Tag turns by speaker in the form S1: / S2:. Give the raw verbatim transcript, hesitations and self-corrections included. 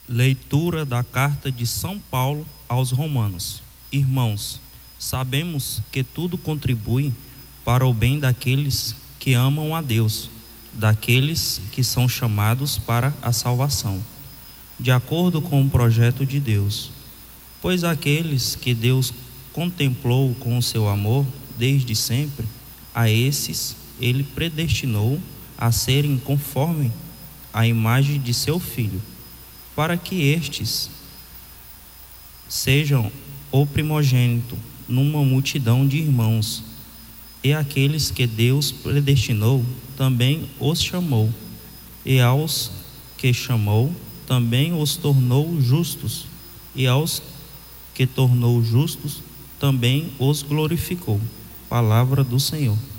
S1: Leitura da carta de São Paulo aos Romanos. Irmãos, sabemos que tudo contribui para o bem daqueles que amam a Deus, daqueles que são chamados para a salvação, de acordo com o projeto de Deus. Pois aqueles que Deus contemplou com o seu amor desde sempre, a esses ele predestinou a serem conforme a imagem de seu Filho, para que estes sejam o primogênito numa multidão de irmãos. E aqueles que Deus predestinou, também os chamou, e aos que chamou, também os tornou justos, e aos que tornou justos, também os glorificou. Palavra do Senhor.